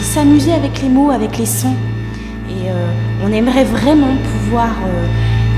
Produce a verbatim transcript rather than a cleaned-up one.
s'amuser avec les mots, avec les sons. Et euh, on aimerait vraiment pouvoir euh,